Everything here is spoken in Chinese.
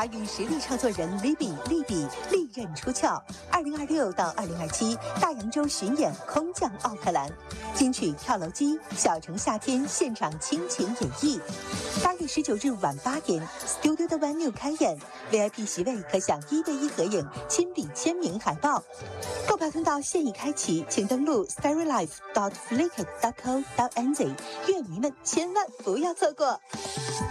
华语实力唱作人 Libby 利刃出鞘，2026到2027大洋洲巡演空降奥克兰，金曲《跳楼机》《小城夏天》现场倾情演绎。8月19日晚8点 ，Studio 的 Venue 开演 ，VIP 席位可享1:1合影、亲笔签名海报。购票通道现已开启，请登录 storylife.flickr.co.nz， 乐迷们千万不要错过。